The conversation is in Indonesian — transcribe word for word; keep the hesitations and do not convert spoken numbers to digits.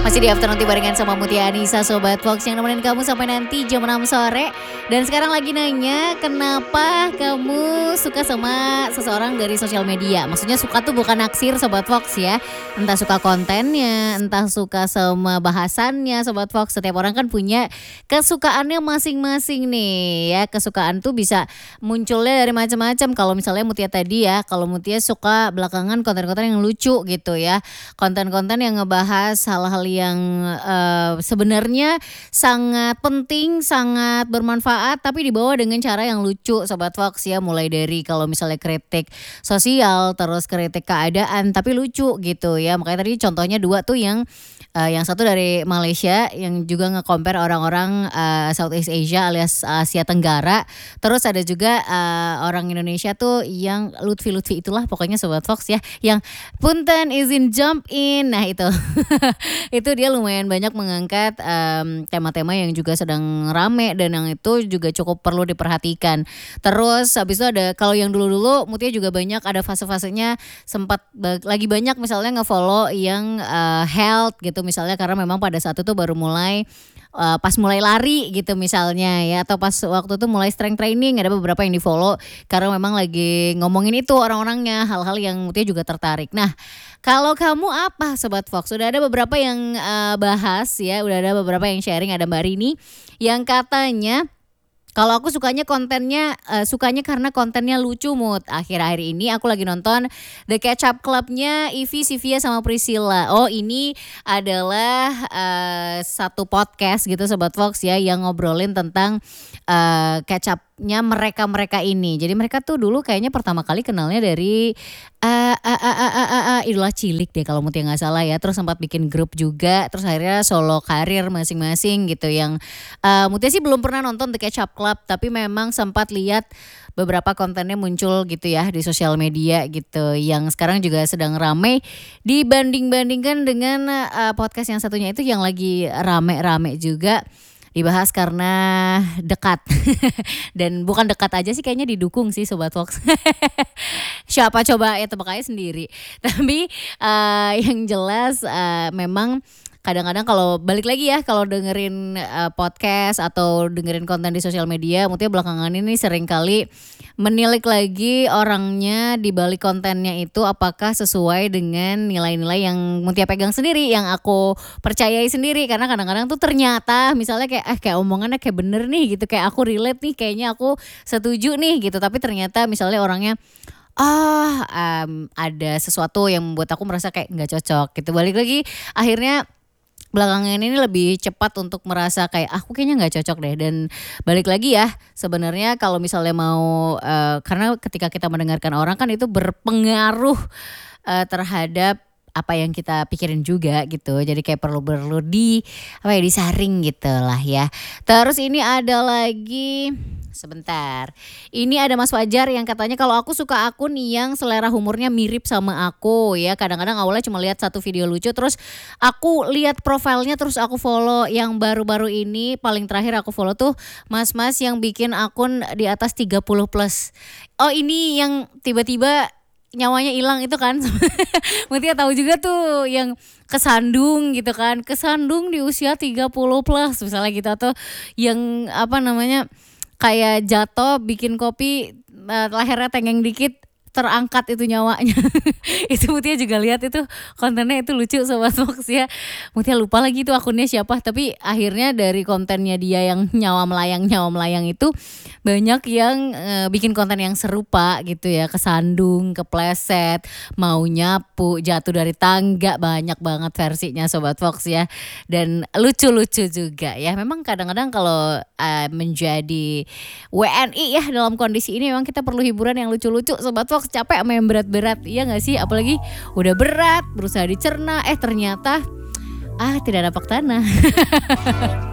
Masih di Afternoon Tea barengan sama Mutia Anissa, Sobat Fox yang nemenin kamu sampai nanti jam enam sore. Dan sekarang lagi nanya, kenapa kamu suka sama seseorang dari sosial media? Maksudnya suka tuh bukan naksir Sobat Fox ya. Entah suka kontennya, entah suka sama bahasannya Sobat Fox. Setiap orang kan punya kesukaannya masing-masing nih ya. Kesukaan tuh bisa munculnya dari macam-macam. Kalau misalnya Mutia tadi ya, kalau Mutia suka belakangan konten-konten yang lucu gitu ya. Konten-konten yang ngebahas hal-hal yang uh, sebenarnya sangat penting, sangat bermanfaat, tapi dibawa dengan cara yang lucu Sobat Fox ya. Mulai dari kalau misalnya kritik sosial, terus kritik keadaan, tapi lucu gitu ya. Makanya tadi contohnya dua tuh yang uh, yang satu dari Malaysia yang juga nge-compare orang-orang uh, Southeast Asia alias Asia Tenggara. Terus ada juga uh, orang Indonesia tuh yang Lutfi-Lutfi itulah pokoknya Sobat Fox ya, yang punten izin jump in. Nah itu itu dia lumayan banyak mengangkat um, tema-tema yang juga sedang rame dan yang itu juga cukup perlu diperhatikan. Terus habis itu ada kalau yang dulu-dulu Mutia juga banyak ada fase-fasenya sempat lagi banyak misalnya nge-follow yang uh, health gitu misalnya, karena memang pada saat itu baru mulai Uh, pas mulai lari gitu misalnya ya, atau pas waktu itu mulai strength training, ada beberapa yang di follow karena memang lagi ngomongin itu orang-orangnya, hal-hal yang Mutia juga tertarik. Nah kalau kamu apa Sobat Fox? Udah ada beberapa yang uh, bahas ya, udah ada beberapa yang sharing. Ada Mbak Rini yang katanya kalau aku sukanya kontennya, uh, sukanya karena kontennya lucu Mut. Akhir-akhir ini aku lagi nonton The Catch Up Club-nya Ivy, Sylvia sama Priscilla. Oh ini adalah uh, satu podcast gitu Sobat Fox ya, yang ngobrolin tentang uh, catch up-nya mereka-mereka ini. Jadi mereka tuh dulu kayaknya pertama kali kenalnya dari uh, uh, uh, uh, uh, uh, uh, Idola Cilik deh kalau Mutia gak salah ya. Terus sempat bikin grup juga, terus akhirnya solo karir masing-masing gitu. Yang uh, Mutia sih belum pernah nonton The Catch Up Club, tapi memang sempat lihat beberapa kontennya muncul gitu ya di sosial media gitu, yang sekarang juga sedang ramai dibanding-bandingkan dengan uh, podcast yang satunya itu yang lagi rame-rame juga dibahas karena dekat. Dan bukan dekat aja sih, kayaknya didukung sih Sobat Fox. Siapa coba ya, tebak aja sendiri. Tapi uh, yang jelas uh, memang kadang-kadang kalau balik lagi ya, kalau dengerin uh, podcast atau dengerin konten di sosial media, Mutia belakangan ini sering kali menilik lagi orangnya di balik kontennya itu apakah sesuai dengan nilai-nilai yang Mutia pegang sendiri, yang aku percayai sendiri. Karena kadang-kadang tuh ternyata misalnya kayak eh kayak omongannya kayak bener nih gitu, kayak aku relate nih, kayaknya aku setuju nih gitu. Tapi ternyata misalnya orangnya ah um, ada sesuatu yang membuat aku merasa kayak nggak cocok gitu. Balik lagi akhirnya belakangan ini lebih cepat untuk merasa kayak aku kayaknya nggak cocok deh. Dan balik lagi ya, sebenarnya kalau misalnya mau uh, karena ketika kita mendengarkan orang kan itu berpengaruh uh, terhadap apa yang kita pikirin juga gitu. Jadi kayak perlu perlu di apa ya disaring gitu lah ya. Terus ini ada lagi sebentar. Ini ada Mas Fajar yang katanya kalau aku suka akun yang selera humornya mirip sama aku ya. Kadang-kadang awalnya cuma lihat satu video lucu, terus aku lihat profilnya, terus aku follow. Yang baru-baru ini paling terakhir aku follow tuh mas-mas yang bikin akun di atas tiga puluh plus. Oh ini yang tiba-tiba nyawanya hilang itu kan. Mutia tahu juga tuh yang kesandung gitu kan. Kesandung di usia tiga puluh plus misalnya gitu, atau yang apa namanya kayak jatuh bikin kopi uh, lehernya tengeng dikit, terangkat itu nyawanya. Itu Mutia juga lihat itu kontennya, itu lucu Sobat Fox ya. Mutia lupa lagi itu akunnya siapa, tapi akhirnya dari kontennya dia yang nyawa melayang nyawa melayang itu banyak yang e, bikin konten yang serupa gitu ya, kesandung, kepleset, mau nyapu, jatuh dari tangga, banyak banget versinya Sobat Fox ya. Dan lucu-lucu juga ya. Memang kadang-kadang kalau e, menjadi W N I ya dalam kondisi ini memang kita perlu hiburan yang lucu-lucu Sobat Fox. Capek sama yang berat-berat, iya gak sih? Apalagi udah berat, berusaha dicerna, eh ternyata ah tidak dapat tanah.